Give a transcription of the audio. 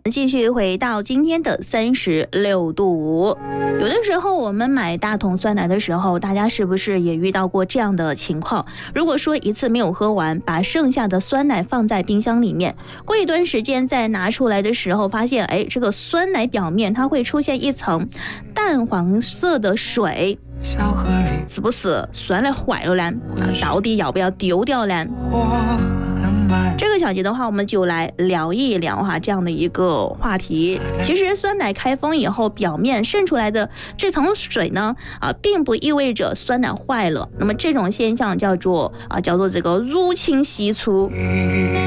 继续回到今天的36度。有的时候我们买大桶酸奶的时候，大家是不是也遇到过这样的情况？如果说一次没有喝完，把剩下的酸奶放在冰箱里面，过一段时间再拿出来的时候，发现这个酸奶表面它会出现一层淡黄色的水，是不是酸奶坏了呢？到底要不要丢掉呢？这个小节的话，我们就来聊一聊这样的一个话题。其实酸奶开封以后，表面渗出来的这层水呢，并不意味着酸奶坏了。那么这种现象叫做这个乳清析出。